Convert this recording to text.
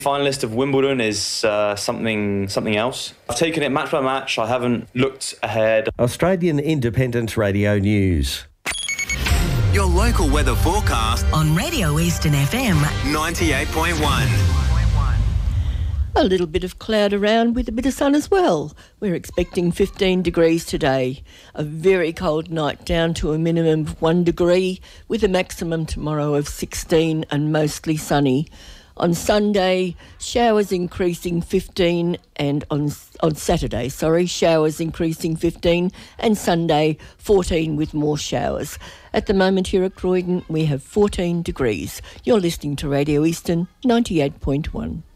Finalist of Wimbledon is something else. I've taken it match by match. I haven't looked ahead. Australian Independent Radio News. Your local weather forecast on Radio Eastern FM 98.1. A little bit of cloud around with a bit of sun as well. We're expecting 15 degrees today. A very cold night down to a minimum of 1 degree with a maximum tomorrow of 16 and mostly sunny. On Sunday, showers increasing 15 and on Saturday, showers increasing 15 and Sunday 14 with more showers. At the moment here at Croydon, we have 14 degrees. You're listening to Radio Eastern 98.1.